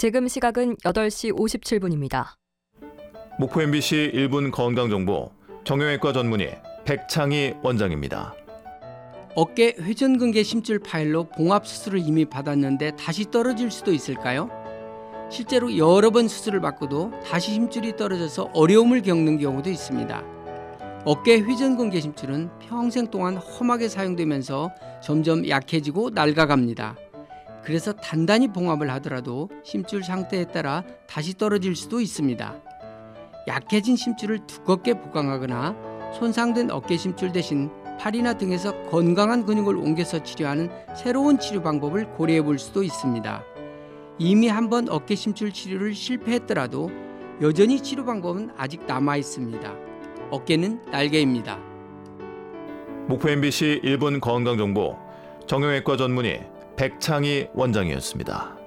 지금 시각은 8시 57분입니다. 목포 MBC 1분 건강정보 정형외과 전문의 백창희 원장입니다. 어깨 회전근개 심줄 파열로 봉합 수술을 이미 받았는데 다시 떨어질 수도 있을까요? 실제로 여러 번 수술을 받고도 다시 심줄이 떨어져서 어려움을 겪는 경우도 있습니다. 어깨 회전근개 심줄은 평생 동안 험하게 사용되면서 점점 약해지고 낡아갑니다. 그래서 단단히 봉합을 하더라도 심줄 상태에 따라 다시 떨어질 수도 있습니다. 약해진 심줄을 두껍게 보강하거나 손상된 어깨 심줄 대신 팔이나 등에서 건강한 근육을 옮겨서 치료하는 새로운 치료 방법을 고려해 볼 수도 있습니다. 이미 한번 어깨 심줄 치료를 실패했더라도 여전히 치료 방법은 아직 남아 있습니다. 어깨는 날개입니다. 목포 MBC 1분 건강정보 정형외과 전문의 백창희 원장이었습니다.